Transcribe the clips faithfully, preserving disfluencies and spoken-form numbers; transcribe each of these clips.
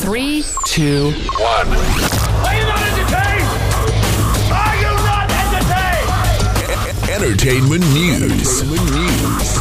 Three, two, one. Are you not entertained? Are you not entertained? Entertainment news. Entertainment news.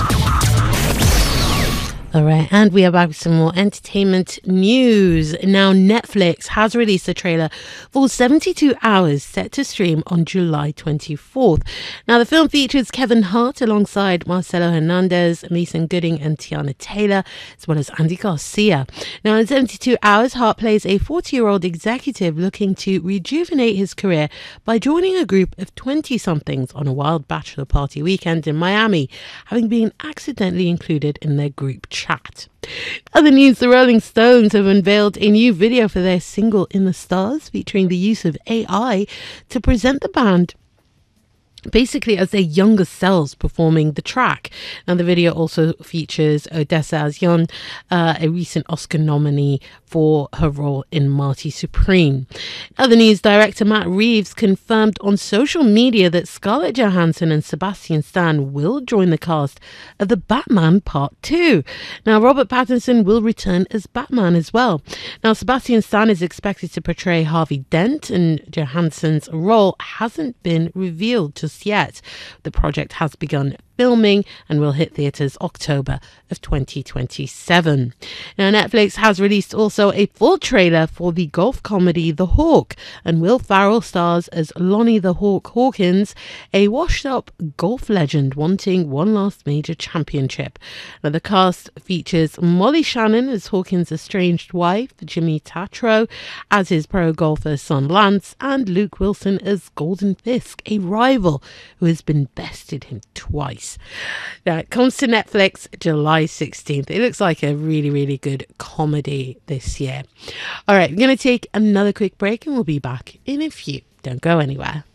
All right, and we are back with some more entertainment news. Now, Netflix has released a trailer for seventy-two hours set to stream on July twenty-fourth. Now, the film features Kevin Hart alongside Marcelo Hernandez, Mason Gooding and Tiana Taylor, as well as Andy Garcia. Now, in seventy-two hours, Hart plays a forty-year-old executive looking to rejuvenate his career by joining a group of twenty-somethings on a wild bachelor party weekend in Miami, having been accidentally included in their group chat. Other news, the Rolling Stones have unveiled a new video for their single In the Stars, featuring the use of A I to present the band basically as their younger selves performing the track. Now, the video also features Odessa Azion, uh, a recent Oscar nominee for her role in Marty Supreme. Other news, director Matt Reeves confirmed on social media that Scarlett Johansson and Sebastian Stan will join the cast of The Batman Part two. Now, Robert Pattinson will return as Batman as well. Now, Sebastian Stan is expected to portray Harvey Dent, and Johansson's role hasn't been revealed just yet. The project has begun filming and will hit theatres October of twenty twenty-seven. Now, Netflix has released also a full trailer for the golf comedy The Hawk, and Will Ferrell stars as Lonnie the Hawk Hawkins, a washed-up golf legend wanting one last major championship. Now, the cast features Molly Shannon as Hawkins' estranged wife, Jimmy Tatro as his pro golfer son Lance, and Luke Wilson as Golden Fisk, a rival who has been bested him twice. Now, it comes to Netflix July sixteenth. It looks like a really, really good comedy this year. All right, we're going to take another quick break and we'll be back in a few. Don't go anywhere.